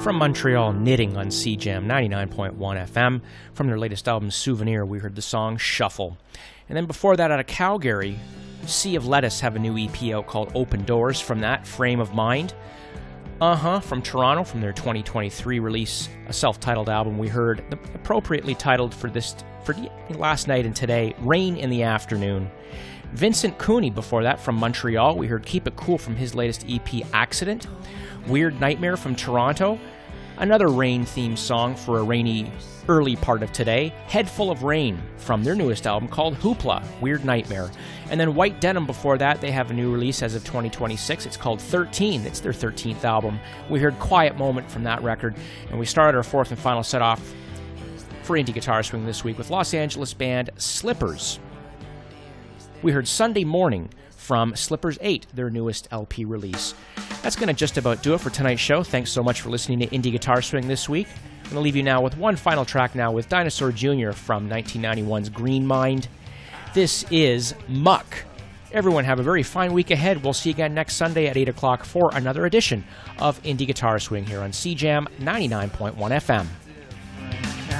From Montreal, Knitting on CJAM 99.1 FM. From their latest album, Souvenir, we heard the song Shuffle. And then before that, out of Calgary, Sea of Lettuce have a new EP out called Open Doors. From that, Frame of Mind. From Toronto, from their 2023 release, a self-titled album, we heard, appropriately titled for last night and today, Rain in the Afternoon. Vincent Cooney before that from Montreal, we heard Keep It Cool from his latest EP, Accident. Weird Nightmare from Toronto, another rain-themed song for a rainy early part of today. Head Full of Rain from their newest album called Hoopla, Weird Nightmare. And then White Denim before that, they have a new release as of 2026. It's called 13. It's their 13th album. We heard Quiet Moment from that record, and we started our fourth and final set off for Indie Guitar Swing this week with Los Angeles band Slippers. We heard Sunday Morning from Slippers 8, their newest LP release. That's going to just about do it for tonight's show. Thanks so much for listening to Indie Guitar Swing this week. I'm going to leave you now with one final track now with Dinosaur Jr. from 1991's Green Mind. This is Muck. Everyone have a very fine week ahead. We'll see you again next Sunday at 8 o'clock for another edition of Indie Guitar Swing here on CJAM 99.1 FM.